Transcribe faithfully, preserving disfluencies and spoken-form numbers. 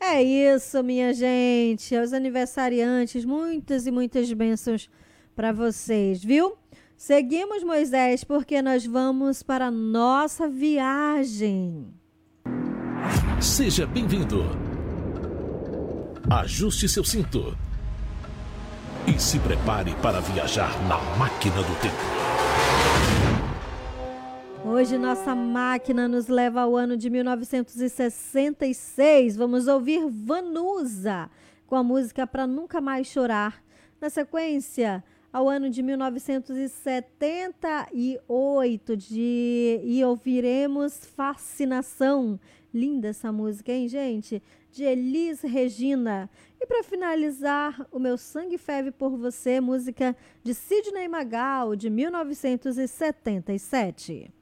É isso, minha gente. Aos aniversariantes, muitas e muitas bênçãos para vocês, viu? Seguimos, Moisés, porque nós vamos para a nossa viagem. Seja bem-vindo. Ajuste seu cinto e se prepare para viajar na máquina do tempo. Hoje nossa máquina nos leva ao ano de mil novecentos e sessenta e seis. Vamos ouvir Vanusa com a música Pra Nunca Mais Chorar. Na sequência, ao ano de mil novecentos e setenta e oito de... e ouviremos Fascinação. Linda essa música, hein, gente? De Elis Regina. E para finalizar, O Meu Sangue Ferve por Você, música de Sidney Magal, de mil novecentos e setenta e sete.